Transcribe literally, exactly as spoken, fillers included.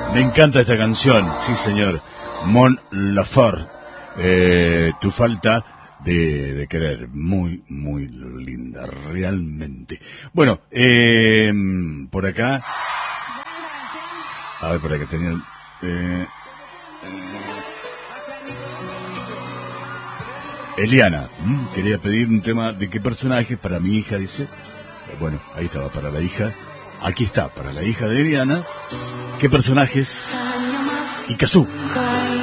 Me encanta esta canción, sí señor. Mon Laferte, eh, tu falta de, de querer, muy, muy linda, realmente. Bueno, eh, por acá, a ver, por acá tenía, eh, Eliana, ¿m? quería pedir un tema de qué personajes para mi hija, dice. Bueno, ahí estaba, para la hija. Aquí está, para la hija de Eliana. ¿Qué personajes? Ikazu.